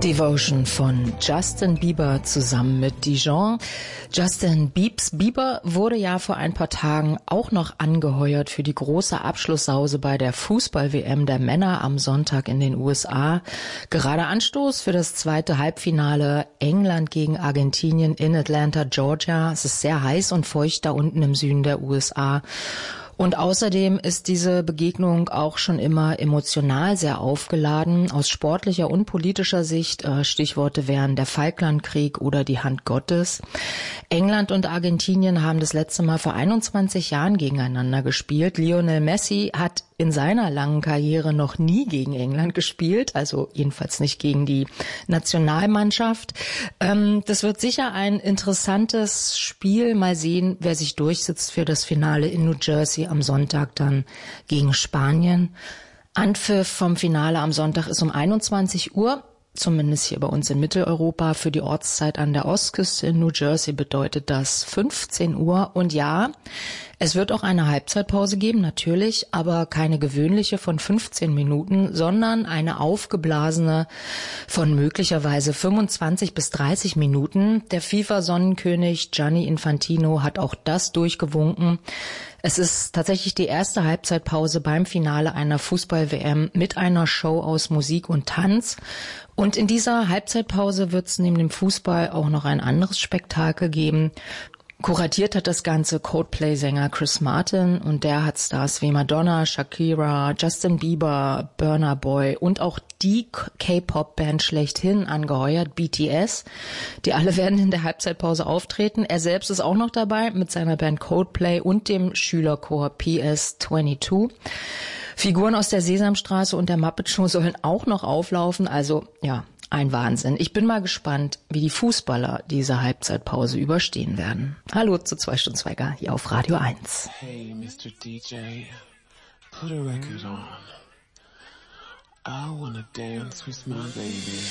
Devotion von Justin Bieber zusammen mit Dijon. Justin Bieber wurde ja vor ein paar Tagen auch noch angeheuert für die große Abschlusssause bei der Fußball-WM der Männer am Sonntag in den USA. Gerade Anstoß für das zweite Halbfinale England gegen Argentinien in Atlanta, Georgia. Es ist sehr heiß und feucht da unten im Süden der USA. Und außerdem ist diese Begegnung auch schon immer emotional sehr aufgeladen. Aus sportlicher und politischer Sicht, Stichworte wären der Falklandkrieg oder die Hand Gottes. England und Argentinien haben das letzte Mal vor 21 Jahren gegeneinander gespielt. Lionel Messi hat in seiner langen Karriere noch nie gegen England gespielt, also jedenfalls nicht gegen die Nationalmannschaft. Das wird sicher ein interessantes Spiel. Mal sehen, wer sich durchsetzt für das Finale in New Jersey am Sonntag dann gegen Spanien. Anpfiff vom Finale am Sonntag ist um 21 Uhr. Zumindest hier bei uns in Mitteleuropa. Für die Ortszeit an der Ostküste in New Jersey bedeutet das 15 Uhr. Und ja, es wird auch eine Halbzeitpause geben, natürlich, aber keine gewöhnliche von 15 Minuten, sondern eine aufgeblasene von möglicherweise 25 bis 30 Minuten. Der FIFA-Sonnenkönig Gianni Infantino hat auch das durchgewunken. Es ist tatsächlich die erste Halbzeitpause beim Finale einer Fußball-WM mit einer Show aus Musik und Tanz. Und in dieser Halbzeitpause wird es neben dem Fußball auch noch ein anderes Spektakel geben. Kuratiert hat das Ganze Coldplay-Sänger Chris Martin und der hat Stars wie Madonna, Shakira, Justin Bieber, Burna Boy und auch die K-Pop-Band schlechthin angeheuert, BTS. Die alle werden in der Halbzeitpause auftreten. Er selbst ist auch noch dabei mit seiner Band Coldplay und dem Schülerchor PS22. Figuren aus der Sesamstraße und der Muppet Show sollen auch noch auflaufen. Also ja, ein Wahnsinn. Ich bin mal gespannt, wie die Fußballer diese Halbzeitpause überstehen werden. Hallo zu 2 Stunden Swagger hier auf Radio 1. Hey, Mr. DJ, put a record on. I wanna dance with my baby.